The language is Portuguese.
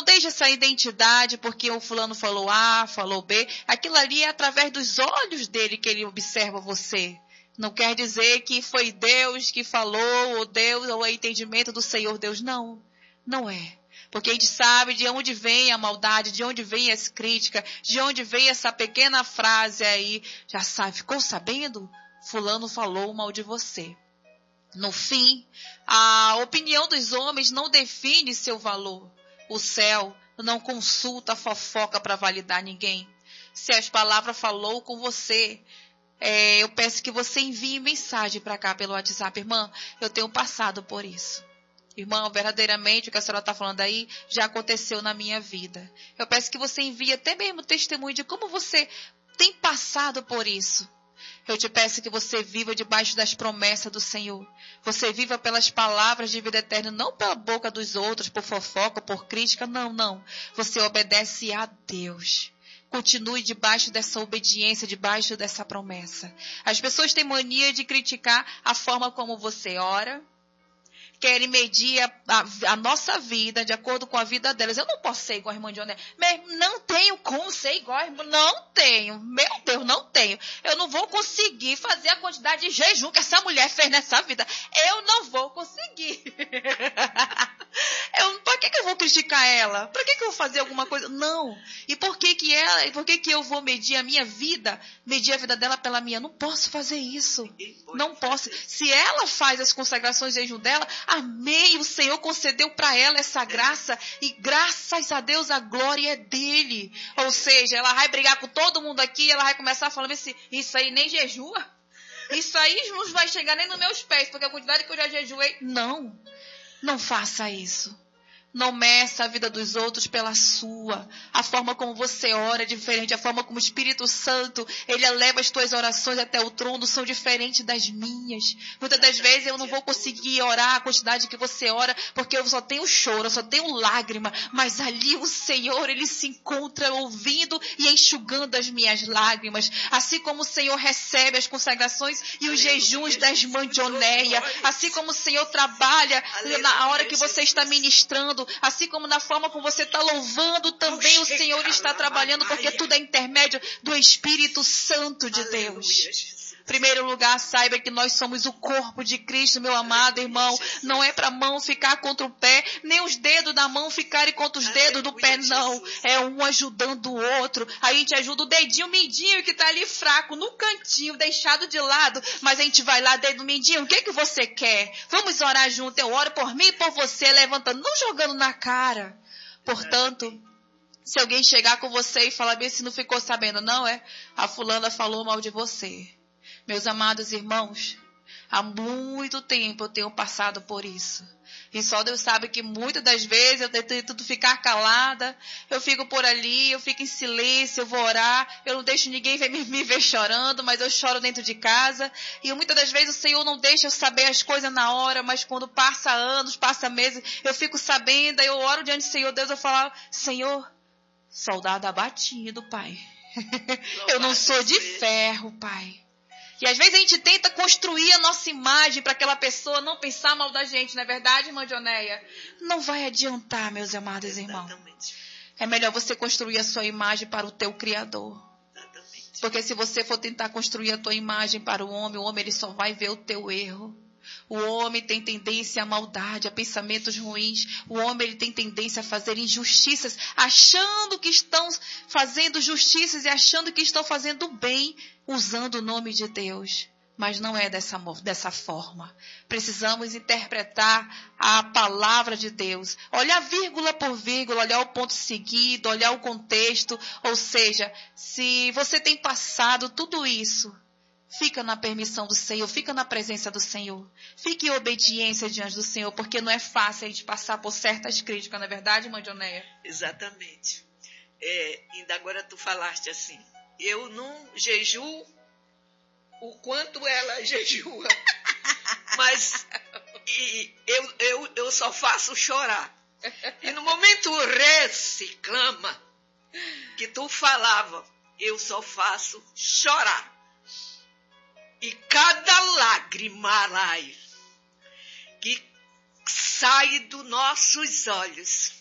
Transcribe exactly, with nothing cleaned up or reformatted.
deixe essa identidade porque o fulano falou A, falou B. Aquilo ali é através dos olhos dele que ele observa você. Não quer dizer que foi Deus que falou, ou Deus, ou é entendimento do Senhor Deus. Não, não é. Porque a gente sabe de onde vem a maldade, de onde vem as críticas, de onde vem essa pequena frase aí. Já sabe, ficou sabendo? Fulano falou mal de você. No fim, a opinião dos homens não define seu valor. O céu não consulta a fofoca para validar ninguém. Se as palavras falou com você, é, eu peço que você envie mensagem para cá pelo WhatsApp. Irmã, eu tenho passado por isso. Irmão, verdadeiramente o que a senhora está falando aí já aconteceu na minha vida. Eu peço que você envie até mesmo testemunho de como você tem passado por isso. Eu te peço que você viva debaixo das promessas do Senhor. Você viva pelas palavras de vida eterna, não pela boca dos outros, por fofoca, por crítica. Não, não. Você obedece a Deus. Continue debaixo dessa obediência, debaixo dessa promessa. As pessoas têm mania de criticar a forma como você ora. Querem medir a, a, a nossa vida de acordo com a vida delas. Eu não posso ser igual a irmã Dioné. Não tenho como ser igual a irmã. Não tenho. Meu Deus, não tenho. Eu não vou conseguir fazer a quantidade de jejum que essa mulher fez nessa vida. Eu não vou conseguir. Eu, por que, que eu vou criticar ela? Por que, que eu vou fazer alguma coisa? Não. E por que que ela, por que que eu vou medir a minha vida, medir a vida dela pela minha? Não posso fazer isso. Não posso. Se ela faz as consagrações de jejum dela, amém, o Senhor concedeu para ela essa graça e graças a Deus a glória é dele. Ou seja, ela vai brigar com todo mundo aqui e ela vai começar a falar assim, isso aí nem jejua. Isso aí não vai chegar nem nos meus pés, porque a quantidade que eu já jejuei. Não, não faça isso. Não meça a vida dos outros pela sua. A forma como você ora é diferente. A forma como o Espírito Santo, ele eleva as tuas orações até o trono, são diferentes das minhas. Muitas das vezes eu não vou conseguir orar a quantidade que você ora, porque eu só tenho choro, eu só tenho lágrima. Mas ali o Senhor, ele se encontra ouvindo e enxugando as minhas lágrimas. Assim como o Senhor recebe as consagrações e os jejuns das mandionéia. Assim como o Senhor trabalha na hora que você está ministrando. Assim como na forma como você está louvando, também o Senhor está trabalhando, porque tudo é intermédio do Espírito Santo de Deus. Em primeiro lugar, saiba que nós somos o corpo de Cristo, meu amado irmão. Não é para a mão ficar contra o pé, nem os dedos da mão ficarem contra os dedos do pé, não. É um ajudando o outro. Aí a gente ajuda o dedinho mindinho que está ali fraco, no cantinho, deixado de lado. Mas a gente vai lá, dedo mindinho, o que que você quer? Vamos orar junto. Eu oro por mim e por você, levantando, não jogando na cara. Portanto, se alguém chegar com você e falar bem, se não ficou sabendo, não é? A fulana falou mal de você. Meus amados irmãos, há muito tempo eu tenho passado por isso. E só Deus sabe que muitas das vezes eu tento ficar calada, eu fico por ali, eu fico em silêncio, eu vou orar, eu não deixo ninguém me, me ver chorando, mas eu choro dentro de casa. E muitas das vezes o Senhor não deixa eu saber as coisas na hora, mas quando passa anos, passa meses, eu fico sabendo, aí eu oro diante do Senhor, Deus, eu falo, Senhor, soldado abatido, Pai. Eu não sou de ferro, Pai. E às vezes a gente tenta construir a nossa imagem para aquela pessoa não pensar mal da gente, não é verdade, irmã Dionéia? Não vai adiantar, meus amados irmãos. Exatamente. É melhor você construir a sua imagem para o teu Criador. Exatamente. Porque se você for tentar construir a tua imagem para o homem, o homem ele só vai ver o teu erro. O homem tem tendência à maldade, a pensamentos ruins. O homem ele tem tendência a fazer injustiças, achando que estão fazendo justiças e achando que estão fazendo bem, usando o nome de Deus. Mas não é dessa, dessa forma. Precisamos interpretar a palavra de Deus. Olhar vírgula por vírgula, olhar o ponto seguido, olhar o contexto. Ou seja, se você tem passado tudo isso, fica na permissão do Senhor, fica na presença do Senhor. Fique em obediência diante do Senhor, porque não é fácil a gente passar por certas críticas, não é verdade, irmã Dionéia? Exatamente. É, ainda agora tu falaste assim, eu não jejuo o quanto ela jejua, mas e, eu, eu, eu só faço chorar. E no momento reclama que tu falava, eu só faço chorar. E cada lágrima, Lai, que sai dos nossos olhos